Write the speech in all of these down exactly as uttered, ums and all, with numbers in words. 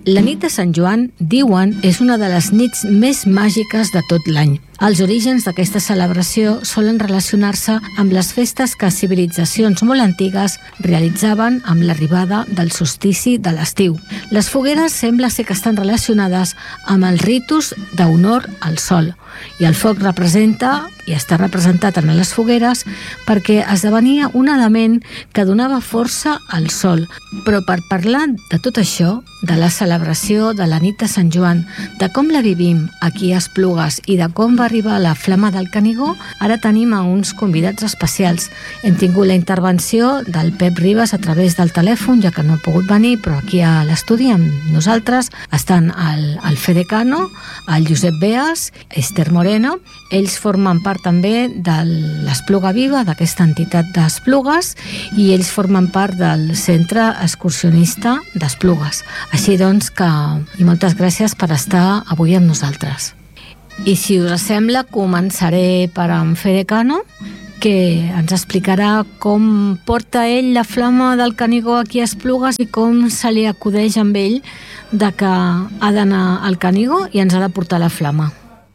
La nit de Sant Joan, diuen, és una de les nits més màgiques de tot l'any. Els orígens d'aquesta celebració solen relacionar-se amb les festes que civilitzacions molt antigues realitzaven amb l'arribada del solstici de l'estiu. Les fogueres sembla ser que estan relacionades amb els ritus d'honor al sol, i el foc representa, i està representat en les fogueres, perquè esdevenia un element que donava força al sol. Però per parlar de tot això, de la celebració de la nit de Sant Joan, de com la vivim aquí a Esplugues i de com va arribar la Flama del Canigó, ara tenim a uns convidats especials. Hem tingut la intervenció del Pep Ribas a través del telèfon, ja que no ha pogut venir, però aquí a l'estudi amb nosaltres estan el, el Fede Cano, el Josep Beas, Esther Moreno. Ells formen part també de l'Espluga Viva, d'aquesta entitat d'Esplugues, i ells formen part del Centre Excursionista d'Esplugues. Així doncs que, i moltes gràcies per estar avui amb nosaltres. I si us sembla, començaré per en Fede Cano, que ens explicarà com porta ell la Flama del Canigó aquí a Esplugues i com se li acudeix amb ell de que ha d'anar al Canigó i ens ha de portar la Flama.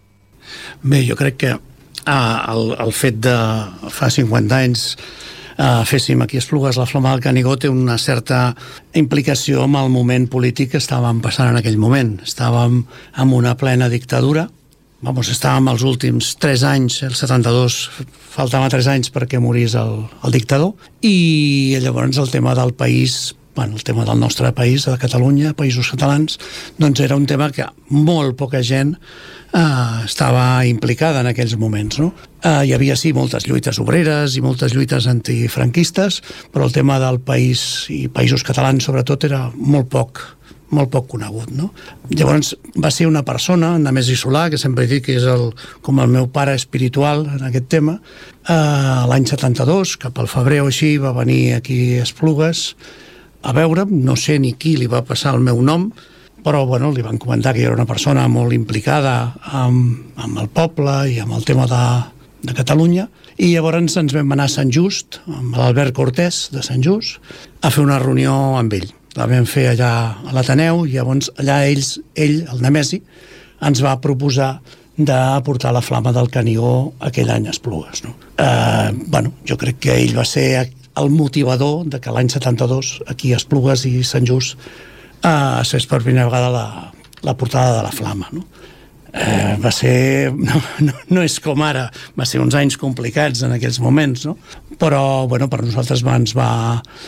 Bé, jo crec que ah, el, el fet de fa cinquanta anys Uh, féssim aquí a Esplugues la Flama del Canigó té una certa implicació amb el moment polític que estàvem passant en aquell moment. Estàvem en una plena dictadura. Vamos, estàvem els últims tres anys, el setanta-dos, faltaven tres anys perquè morís el, el dictador, i llavors el tema del país, bueno, el tema del nostre país, de Catalunya, Països Catalans, doncs era un tema que molt poca gent Uh, estava implicada en aquells moments, no? Uh, hi havia, sí, moltes lluites obreres i moltes lluites antifranquistes, però el tema del país i Països Catalans, sobretot, era molt poc, molt poc conegut, no? Llavors va ser una persona, en Nemesi Solà, que sempre he dit que és el, com el meu pare espiritual en aquest tema, uh, l'any setanta-dos, cap al febrer o així, va venir aquí a Esplugues a veure'm, no sé ni qui li va passar el meu nom, però bueno, li van comentar que jo era una persona molt implicada amb, amb el poble i amb el tema de, de Catalunya, i llavors ens vam anar a Sant Just, amb l'Albert Cortés de Sant Just, a fer una reunió amb ell. La vam fer allà a l'Ateneu, i llavors allà ells, ell, el Nemesi, ens va proposar de portar la Flama del Canigó aquell any a Esplugues, no? Eh, bueno, jo crec que ell va ser el motivador de que l'any setanta-dos aquí a Esplugues i Sant Just Uh, es fes per primera vegada la, la portada de la Flama, no? Uh, va ser... No, no, no és com ara, va ser uns anys complicats en aquells moments, no? Però, bueno, per nosaltres va, ens va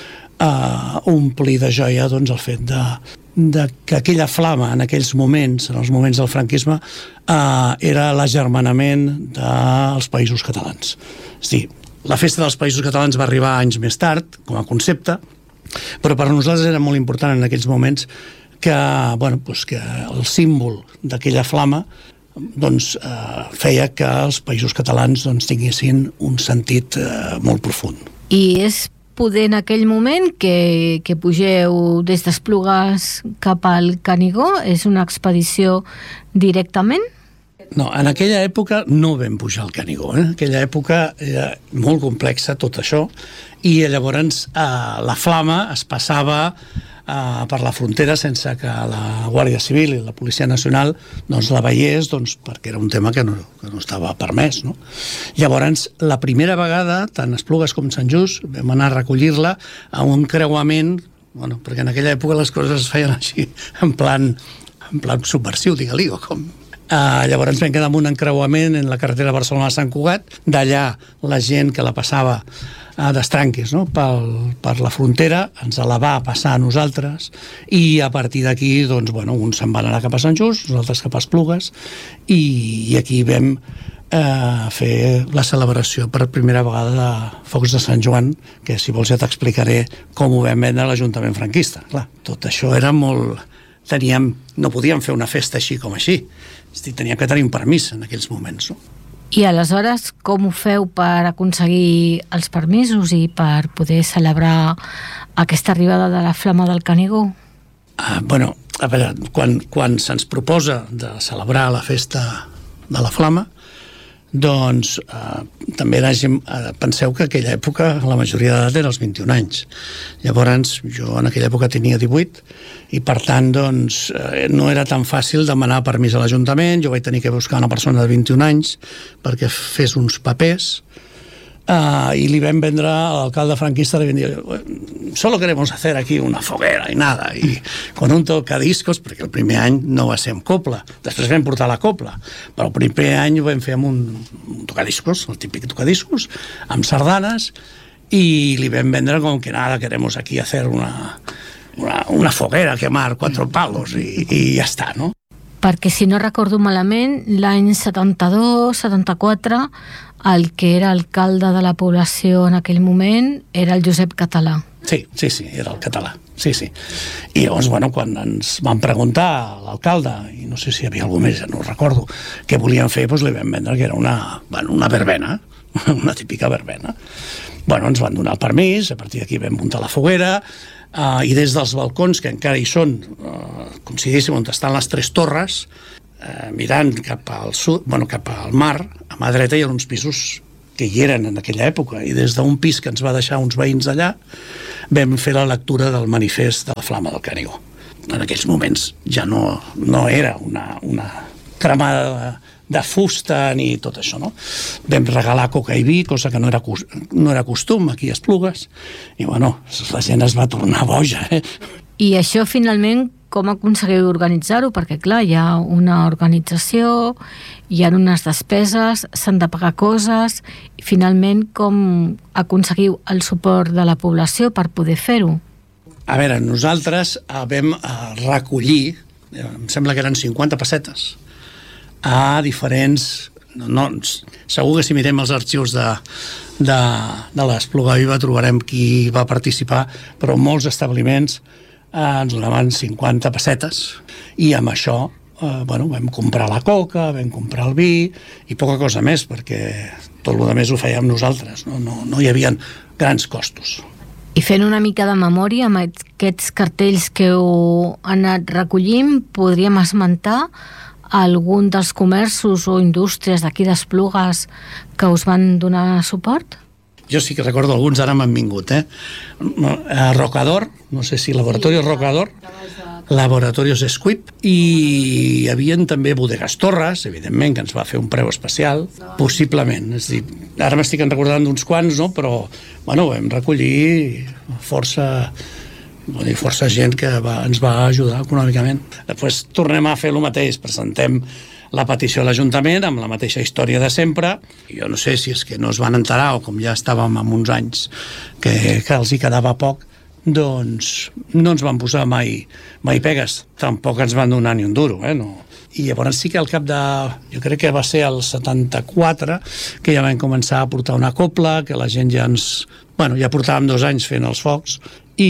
uh, omplir de joia, doncs, el fet de, de que aquella flama, en aquells moments, en els moments del franquisme, uh, era l'agermanament dels Països Catalans. És a dir, la festa dels Països Catalans va arribar anys més tard, com a concepte, però per nosaltres era molt important en aquells moments que, bueno, doncs que el símbol d'aquella flama doncs, eh, feia que els Països Catalans doncs, tinguessin un sentit eh, molt profund. I és poder en aquell moment que, que pugeu des d'Esplugues cap al Canigó? És una expedició directament? No, en aquella època no vam pujar al Canigó. Eh? En aquella època era molt complexa tot això, i llavors eh, la flama es passava eh, per la frontera sense que la Guàrdia Civil i la Policia Nacional doncs, la veiés, doncs, perquè era un tema que no, que no estava permès, no? Llavors, la primera vegada, tant Esplugues com Sant Just, vam anar a recollir-la a un creuament, bueno, perquè en aquella època les coses es feien així, en plan, en plan subversiu, digue-li, o com... Uh, llavors vam quedar amb un encreuament en la carretera Barcelona-Sant Cugat. D'allà la gent que la passava uh, d'estranques, no? Pel, per la frontera ens la va passar a nosaltres, i a partir d'aquí doncs, bueno, uns se'n van anar cap a Sant Just, nosaltres cap a Esplugues, i, i aquí vam uh, fer la celebració per primera vegada de Focs de Sant Joan, que si vols ja t'explicaré com ho vam vendre a l'Ajuntament franquista. Clar, tot això era molt... Teníem, no podíem fer una festa així com així. Teníem que tenir un permís en aquells moments, no? I aleshores com ho feu per aconseguir els permisos i per poder celebrar aquesta arribada de la Flama del Canigó? Uh, bueno, a veure, quan, quan se'ns proposa de celebrar la festa de la Flama, doncs eh, també era, eh, penseu que en aquella època la majoria d'edat era els vint-i-un anys. Llavors jo en aquella època tenia divuit i per tant doncs eh, no era tan fàcil demanar permís a l'Ajuntament. Jo vaig tenir que buscar una persona de vint-i-un anys perquè fes uns papers. Uh, y li vam vendre a l'alcalde franquista, li vam dir, solo queremos hacer aquí una foguera y nada, y con un tocadiscos, perquè el primer any no va ser amb copla, després vam portar la copla, però el primer any ho vam fer amb un, un tocadiscos, el típic tocadiscos, amb sardanes, i li vam vendre com que nada, queremos aquí hacer una, una, una foguera, quemar cuatro palos, i, i ja està, no? Perquè, si no recordo malament, l'any setanta-dos setanta-quatre, el que era alcalde de la població en aquell moment era el Josep Català. Sí, sí, sí, era el català. Sí, sí. I llavors, bueno, quan ens van preguntar a l'alcalde, i no sé si hi havia algú més, ja no ho recordo, què volien fer, doncs li vam vendre que era una, bueno, una verbena, una típica verbena. Bueno, ens van donar el permís, a partir d'aquí vam muntar la foguera, uh, i des dels balcons, que encara hi són, uh, com si diguéssim, on estan les tres torres, uh, mirant cap al sud, bueno, cap al mar, a mà dreta hi ha uns pisos que hi eren en aquella època, i des d'un pis que ens va deixar uns veïns allà vam fer la lectura del manifest de la Flama del Canigó. En aquells moments ja no, no era una, una cremada de, de fusta ni tot això, no? Vam regalar coca i vi, cosa que no era, no era costum aquí a Esplugues, i bueno, la gent es va tornar boja, eh? I això finalment com aconseguiu organitzar-ho? Perquè clar, hi ha una organització, hi ha unes despeses, s'han de pagar coses, i finalment com aconseguiu el suport de la població per poder fer-ho? A veure, nosaltres vam recollir, em sembla que eren cinquanta pessetes, a diferents... No, no, segur que si mirem els arxius de, de, de l'Espluga Viva trobarem qui va participar, però molts establiments eh, ens donaven cinquanta pessetes, i amb això eh, bueno, vam comprar la coca, vam comprar el vi i poca cosa més, perquè tot el que més ho fèiem nosaltres, no, no, no hi havia grans costos. I fent una mica de memòria amb aquests cartells que heu anat recollint, podríem esmentar algun dels comerços o indústries d'aquí d'Esplugues que us van donar suport? Jo sí que recordo alguns, ara m'han vingut, eh? Rocador, no sé si Laboratorios Rocador, Laboratorios Squip, i hi havia també Bodegas Torres, evidentment, que ens va fer un preu especial, possiblement. És dir, ara m'estic recordant d'uns quants, no? Però, bueno, vam recollir força... Vull dir, força gent que va, ens va ajudar econòmicament. Després tornem a fer el mateix, presentem la petició a l'Ajuntament amb la mateixa història de sempre. Jo no sé si és que no es van enterar o com ja estàvem amb uns anys que, que els hi quedava poc, doncs no ens van posar mai, mai pegues. Tampoc ens van donar ni un duro, eh? No. I llavors sí que al cap de... Jo crec que va ser el setanta-quatre que ja vam començar a portar una copla, que la gent ja ens... Bueno, ja portàvem dos anys fent els focs,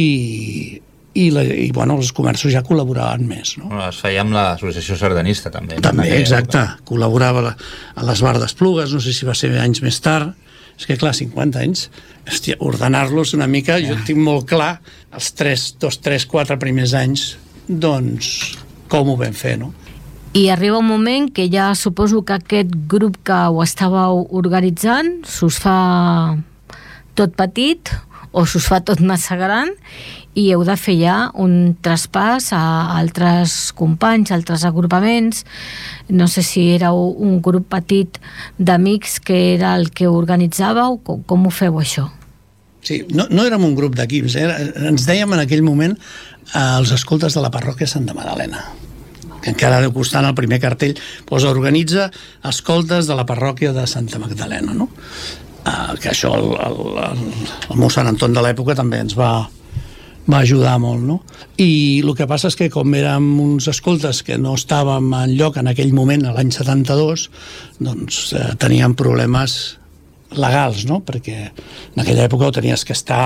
i, i, la, i bueno, els comerços ja col·laboraven més, no? Bueno, es feia amb l'associació sardanista també. També, exacte, col·laborava la, a les Bars d'Esplugues, no sé si va ser anys més tard. És que clar, cinquanta anys, hòstia, ordenar-los una mica, ja. Jo tinc molt clar els tres, dos, tres, quatre primers anys, doncs com ho vam fer, no? I arriba un moment que ja suposo que aquest grup que ho estàveu organitzant s'us fa tot petit o s'us fa tot massa gran i heu de fer ja un traspàs a altres companys, a altres agrupaments. No sé si éreu un grup petit d'amics que era el que organitzàveu, com, com ho feu això? Sí, no, no érem un grup d'equips, eh? Ens dèiem en aquell moment eh, els escoltes de la parròquia Santa Magdalena, que encara deu costar el primer cartell, doncs organitza escoltes de la parròquia de Santa Magdalena, no? Uh, que això el, el, el, el meu Sant Anton de l'època també ens va, va ajudar molt, no? I el que passa és que com érem uns escoltes que no estàvem en lloc en aquell moment, l'any setanta-dos, doncs eh, teníem problemes legals, no? Perquè en aquella època tenies que estar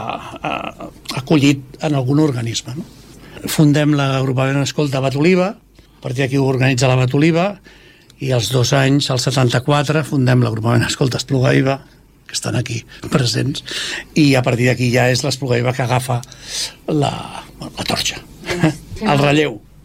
eh, acollit en algun organisme, no? Fundem l'agrupament Escolta Bat Oliva, a partir d'aquí ho organitza la Bat Oliva, i als dos anys, al setanta-quatre, fundem l'agrupament Escolta Espluga Viva, que estan aquí presents, i a partir d'aquí ja és l'Espluga Viva que agafa la, la torxa, el relleu.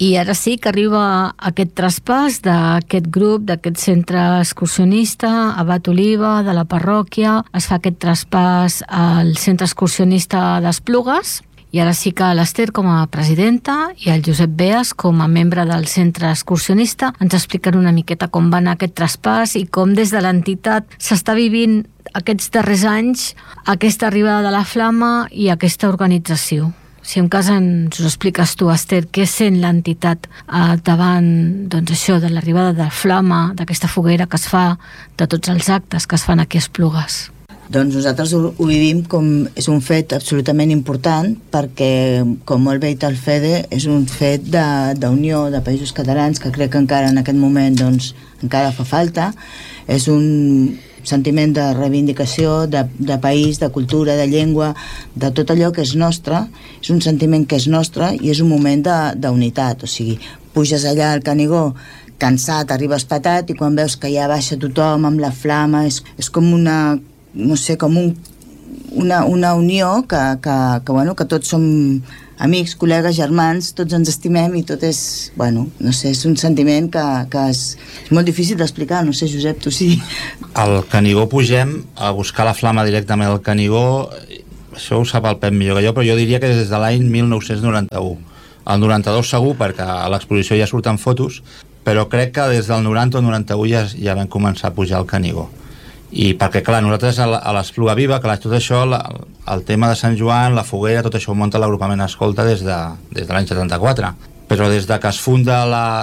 I ara sí que arriba aquest traspàs d'aquest grup, d'aquest centre excursionista, Abat Oliva, de la parròquia, es fa aquest traspàs al centre excursionista d'Esplugues, i ara sí que l'Ester com a presidenta i el Josep Beas com a membre del centre excursionista ens expliquen una miqueta com va anar aquest traspàs i com des de l'entitat s'està vivint aquests darrers anys aquesta arribada de la flama i aquesta organització. Si en cas ens ho expliques tu, Ester, què sent l'entitat eh, davant doncs això de l'arribada de la flama, d'aquesta foguera que es fa, de tots els actes que es fan aquí a Esplugues? Doncs nosaltres ho, ho vivim com és un fet absolutament important perquè, com molt bé dit el Fede, és un fet d'unió de, de països catalans que crec que encara en aquest moment doncs, encara fa falta. És un sentiment de reivindicació de, de país, de cultura, de llengua, de tot allò que és nostre. És un sentiment que és nostre i és un moment d'unitat. O sigui, puges allà al Canigó cansat, arribes patat i quan veus que ja baixa tothom amb la flama, és, és com una... no sé, com un, una, una unió que, que, que, bueno, que tots som amics, col·legues, germans, tots ens estimem i tot és, bueno, no sé, és un sentiment que, que és, és molt difícil d'explicar, no sé, Josep, tu sí. Al Canigó pugem a buscar la flama directament al Canigó, això ho sap el Pep millor que jo, però jo diria que des de l'any mil nou-cents noranta-u. El noranta-dos segur, perquè a l'exposició ja surten fotos, però crec que des del noranta o noranta-u ja, ja vam començar a pujar al Canigó. I perquè, clar, nosaltres a l'Espluga Viva, clar, tot això, la, el tema de Sant Joan, la foguera, tot això ho munta l'agrupament Escolta des de, des de l'any setanta-quatre. Però des de que es funda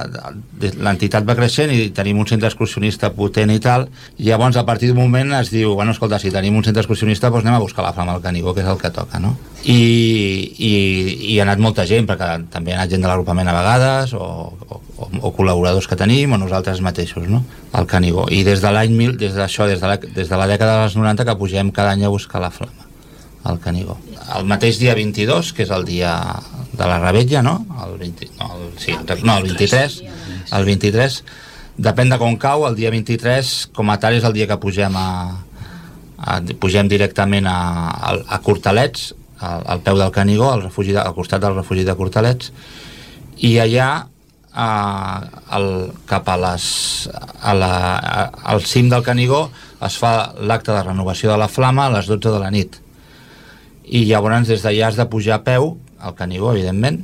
l'entitat va creixent i tenim un centre excursionista potent i tal, i llavors a partir d'un moment es diu, bueno, escolta, si tenim un centre excursionista doncs anem a buscar la flama al Canigó, que és el que toca, no? I, i, i ha anat molta gent, perquè també ha anat gent de l'agrupament a vegades, o, o, o col·laboradors que tenim, o nosaltres mateixos, no?, al Canigó. I des de l'any mil, des d'això, des de la, des de la dècada dels noranta que pugem cada any a buscar la flama al Canigó. El mateix dia vint-i-dos, que és el dia de la Revetlla, no? El, vint, no, el, sí, no, el vint-i-tres, el vint-i-tres, depèn de com cau, el dia vint-i-tres, com a tal, és el dia que pugem a, a pugem directament a, a, a Cortalets, al, al peu del Canigó, al, refugi de, al costat del refugi de Cortalets, i allà a, al, cap a les, a la, a, al cim del Canigó es fa l'acte de renovació de la flama a les dotze de la nit. I llavors des d'allà has de pujar a peu al Canigó, evidentment,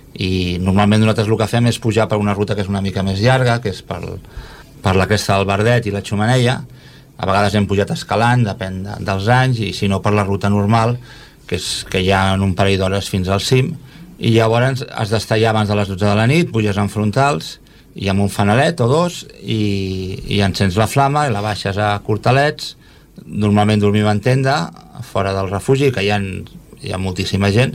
i normalment nosaltres el que fem és pujar per una ruta que és una mica més llarga, que és per, per la cresta del Verdet i la Xumeneia. A vegades hem pujat escalant, depèn de, dels anys, i si no per la ruta normal, que és que hi ha un parell d'hores fins al cim, i llavors has d'estar allà abans de les dotze de la nit, puges en frontals i amb un fanalet o dos i, i encens la flama i la baixes a Cortalets. Normalment dormim en tenda fora del refugi, que hi ha, hi ha moltíssima gent,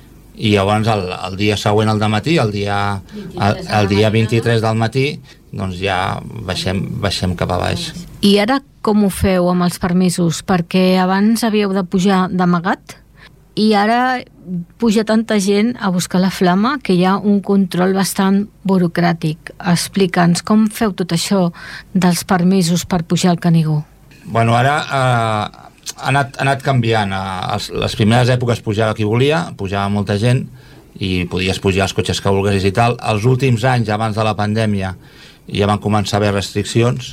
i llavors el, el dia següent al dematí, el dia, el, el dia vint-i-tres del matí, doncs ja baixem, baixem cap a baix. I ara com ho feu amb els permisos? Perquè abans havíeu de pujar d'amagat i ara puja tanta gent a buscar la flama que hi ha un control bastant burocràtic. Explica'ns com feu tot això dels permisos per pujar al Canigó. Bueno, ara eh, ha, anat, ha anat canviant. A les primeres èpoques pujava qui volia, pujava molta gent i podies pujar els cotxes que volguessis i tal. Els últims anys, abans de la pandèmia, ja van començar a haver restriccions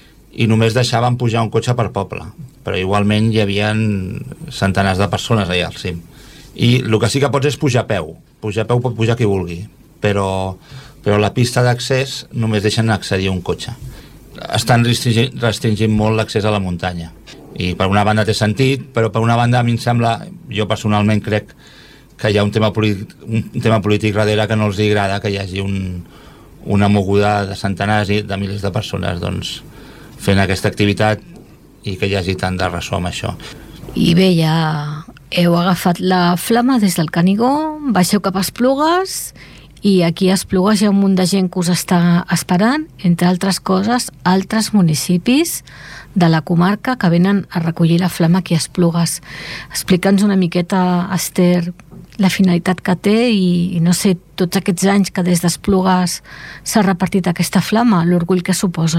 i només deixaven pujar un cotxe per poble, però igualment hi havia centenars de persones allà al cim. I el que sí que pots és pujar a peu. Pujar a peu pot pujar qui vulgui, però, però la pista d'accés només deixen accedir un cotxe. Estan restringint, restringint molt l'accés a la muntanya, i per una banda té sentit, però per una banda a mi em sembla, jo personalment crec que hi ha un tema polític, un tema polític darrere que no els agrada que hi hagi un, una moguda de centenars i de milers de persones doncs, fent aquesta activitat i que hi hagi tant de ressò amb això. I bé, ja heu agafat la flama des del Canigó, baixeu cap a Esplugues, i aquí a Esplugues hi ha un munt de gent que us està esperant, entre altres coses, altres municipis de la comarca que venen a recollir la flama aquí a Esplugues. Explica'ns una miqueta, Ester, la finalitat que té i, i no sé, tots aquests anys que des d'Esplugues s'ha repartit aquesta flama, l'orgull que suposa.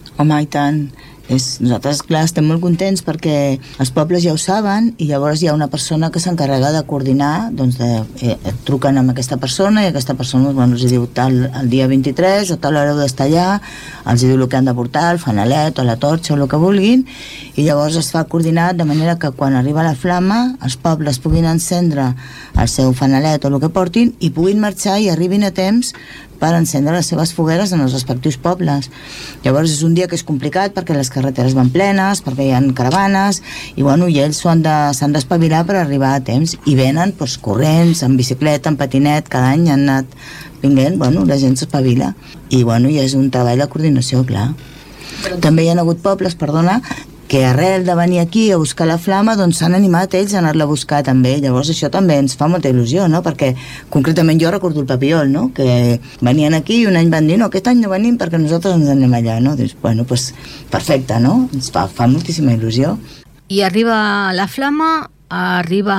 Home, i tant. És, nosaltres, clar, estem molt contents perquè els pobles ja ho saben i llavors hi ha una persona que s'encarrega de coordinar, doncs de, eh, truquen amb aquesta persona i aquesta persona, bueno, els diu tal el dia vint-i-tres o tal hora heu d'estar allà, els diu el que han de portar, el fanalet o la torxa o el que vulguin, i llavors es fa coordinat de manera que quan arriba la flama els pobles puguin encendre el seu fanalet o el que portin i puguin marxar i arribin a temps per encendre les seves fogueres en els respectius pobles. Llavors és un dia que és complicat perquè les carreteres van plenes, perquè hi ha caravanes i, bueno, i ells s'han de, s'han d'espavilar per arribar a temps i venen doncs, corrents, en bicicleta, en patinet, cada any han anat vinguent, bueno, la gent s'espavila i, bueno, i és un treball de coordinació, clar. També hi ha hagut pobles, perdona, que arrel de venir aquí a buscar la flama doncs s'han animat ells a anar-la a buscar també, llavors això també ens fa molta il·lusió, no? Perquè concretament jo recordo el Papiol, no? Que venien aquí i un any van dir no, aquest any no venim perquè nosaltres ens anem allà, no? Dius, bueno, pues perfecte, no? Ens fa, fa moltíssima il·lusió. I arriba la flama, arriba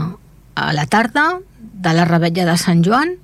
a la tarda de la revetlla de Sant Joan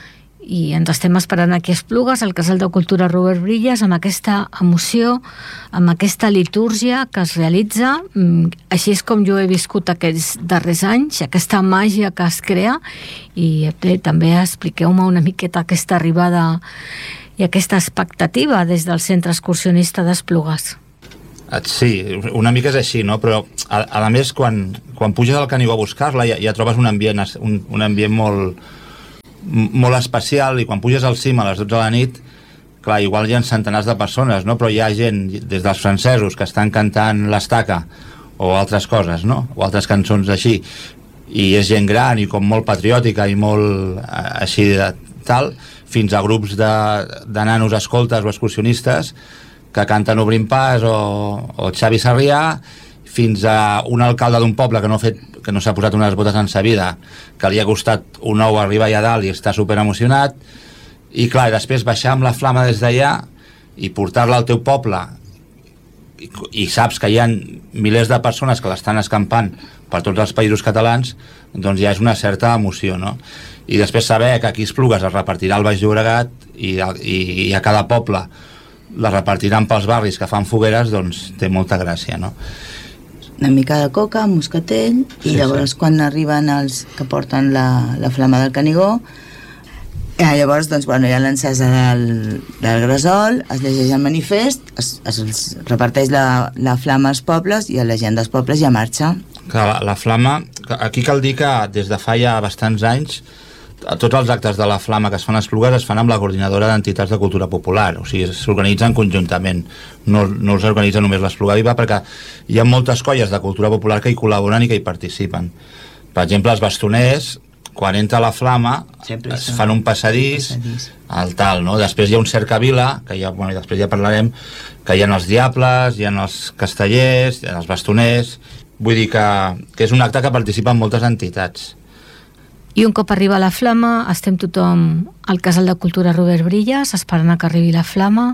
i ens estem esperant aquí a Esplugues, al Casal de Cultura Robert Brillas, amb aquesta emoció, amb aquesta litúrgia que es realitza. Així és com jo he viscut aquests darrers anys, aquesta màgia que es crea, i eh, també expliqueu-me una miqueta aquesta arribada i aquesta expectativa des del Centre Excursionista d'Esplugues. Sí, una mica és així, no? Però a, a més, quan, quan puges al Canigó a buscar-la ja, ja trobes un ambient, un, un ambient molt molt especial, i quan puges al cim a les dotze de la nit, clar, igual hi ha centenars de persones, no? Però hi ha gent, des dels francesos que estan cantant l'estaca o altres coses, no? O altres cançons així, i és gent gran i com molt patriòtica i molt així de tal, fins a grups de, de nanos escoltes o excursionistes que canten Obrim Pas o, o Xavi Sarrià, fins a un alcalde d'un poble que no, ha fet, que no s'ha posat unes botes en sa vida, que li ha costat un ou arribar allà dalt i està super emocionat, i clar, després baixar amb la flama des d'allà i portar-la al teu poble i, i saps que hi ha milers de persones que l'estan escampant per tots els països catalans, doncs ja és una certa emoció, no? I després saber que aquí Esplugues es repartirà al Baix Llobregat i, i, i a cada poble la repartiran pels barris que fan fogueres, doncs té molta gràcia, no? Una mica de coca, moscatell, i sí, llavors sí. Quan arriben els que porten la, la flama del Canigó, eh, llavors doncs, bueno, hi ha l'encesa del, del gresol, es llegeix el manifest, es, es, es reparteix la, la flama als pobles i a la gent dels pobles ja marxa. La, la flama, aquí cal dir que des de fa ja bastants anys tots els actes de la flama que es fan a Esplugues es fan amb la coordinadora d'entitats de cultura popular, o sigui, s'organitzen conjuntament, no, no els organitza només l'Espluga Viva, perquè hi ha moltes colles de cultura popular que hi col·laboren i que hi participen. Per exemple, els bastoners, quan entra la flama, sempre es fan un passadís, passadís. Al tal, no? Després hi ha un cercavila, que ja, bueno, després ja parlarem, que hi ha els diables, hi ha els castellers, hi ha els bastoners, vull dir que, que és un acte que participen moltes entitats. I un cop arriba la flama, estem tothom al Casal de Cultura Robert Brillas, esperant que arribi la flama,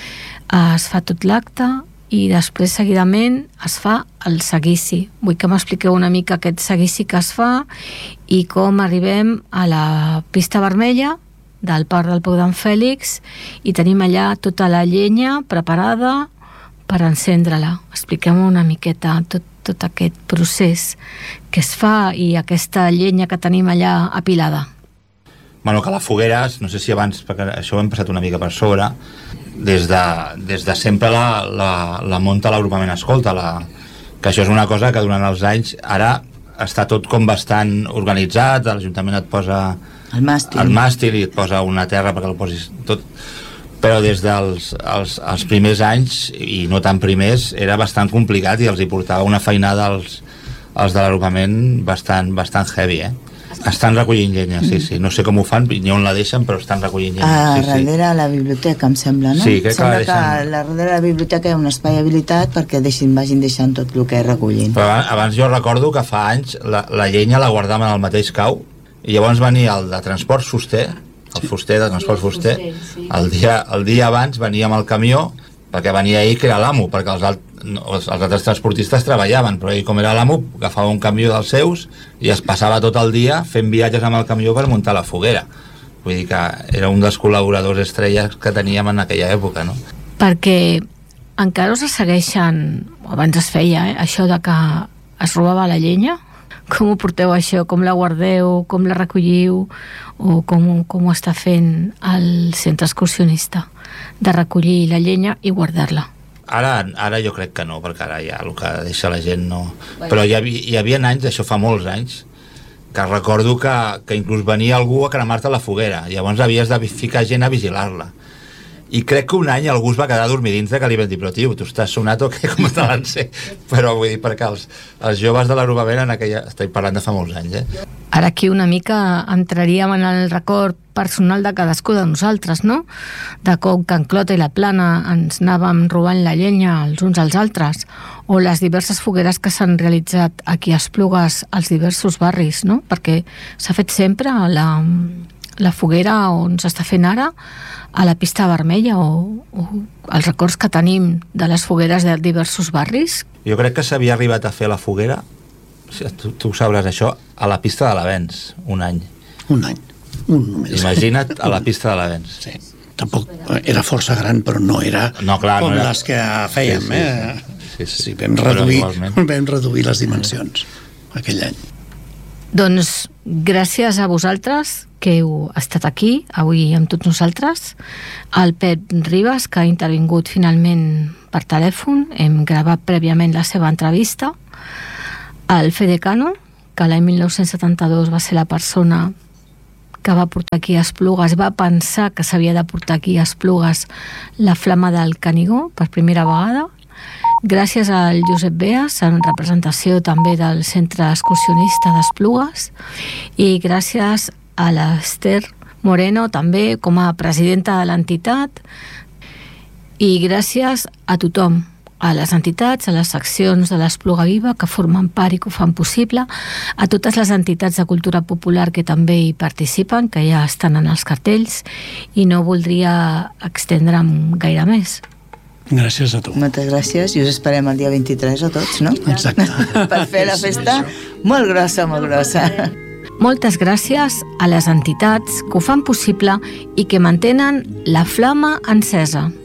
es fa tot l'acte i després seguidament es fa el seguici. Vull que m'expliqueu una mica aquest seguici que es fa i com arribem a la pista vermella del Parc del Pou d'en Fèlix i tenim allà tota la llenya preparada per encendre-la. Expliquem una miqueta tot tot aquest procés que es fa i aquesta llenya que tenim allà apilada. Bueno, que la fogueres, no sé si abans, perquè això ho hem passat una mica per sobre, des de, des de sempre la, la, la munta l'agrupament Escolta, la, que això és una cosa que durant els anys ara està tot com bastant organitzat, l'Ajuntament et posa el màstil, el màstil i et posa una terra perquè el posis tot, però des dels els, els primers anys, i no tan primers, era bastant complicat i els hi portava una feinada als, als de l'agrupament bastant, bastant heavy, eh? Estan recollint llenya, sí, sí. No sé com ho fan, ni on la deixen, però estan recollint llenya. A sí, darrere sí. la biblioteca, em sembla, no? Sí, crec sembla que la deixen... que la darrere de la biblioteca hi ha un espai habilitat perquè deixin, vagin deixant tot el que recollin. Però abans, abans jo recordo que fa anys la, la llenya la guardaven al mateix cau i llavors venia el de transport fuster, el fuster de transport fuster, el dia, el dia abans venia amb el camió perquè venia ell que era l'amo, perquè els, alt, els, els altres transportistes treballaven, però ell com era l'amo agafava un camió dels seus i es passava tot el dia fent viatges amb el camió per muntar la foguera. Vull dir que era un dels col·laboradors estrelles que teníem en aquella època, no? Perquè encara us segueixen, abans es feia, eh, això de que es robava la llenya? Com ho porteu això? Com la guardeu? Com la recolliu? O com, com ho està fent el centre excursionista de recollir la llenya i guardar-la? Ara, ara jo crec que no, perquè ara ja el que deixa la gent no... Però hi havia, hi havia anys, això fa molts anys, que recordo que, que inclús venia algú a cremar-te la foguera, llavors havies de ficar gent a vigilar-la. I crec que un any algú es va quedar dormir dintre, que li vam dir, però tio, tu estàs sonat o què, com te l'han ser? Però vull dir, perquè els, els joves de l'agrupament en aquella... Estic parlant de fa molts anys, eh? Ara aquí una mica entraríem en el record personal de cadascú de nosaltres, no? De com Can Clota i la Plana ens anàvem robant la llenya els uns als altres, o les diverses fogueres que s'han realitzat aquí a Esplugues als diversos barris, no? Perquè s'ha fet sempre la, la foguera on s'està fent ara, a la pista vermella, o, o els records que tenim de les fogueres de diversos barris. Jo crec que s'havia arribat a fer la foguera, tu, tu sabràs això, a la pista de l'Avenç, un any. Un any. Un només. Imagina't a la pista de l'Avenç. Sí. Tampoc era força gran, però no era no, clar, com no era... les que fèiem. Sí, sí, eh? sí, sí. Sí, vam, reduir, vam reduir les dimensions aquell any. Doncs gràcies a vosaltres que heu estat aquí avui amb tots nosaltres, al Pep Ribas, que ha intervingut finalment per telèfon, hem gravat prèviament la seva entrevista, al Fede Cano, que l'any mil nou-cents setanta-dos va ser la persona que va portar aquí a Esplugues, va pensar que s'havia de portar aquí a Esplugues la flama del Canigó per primera vegada. Gràcies al Josep Beas, en representació també del Centre Excursionista d'Esplugues, i gràcies a l'Ester Moreno, també com a presidenta de l'entitat, i gràcies a tothom, a les entitats, a les seccions de l'Espluga Viva que formen part i que ho fan possible, a totes les entitats de cultura popular que també hi participen, que ja estan en els cartells, i no voldria extendre'm gaire més. Gràcies a tu. Moltes gràcies, i us esperem el dia vint-i-tres a tots, no? Exacte. Per fer la festa molt grossa, molt grossa. Moltes gràcies a les entitats que ho fan possible i que mantenen la flama encesa.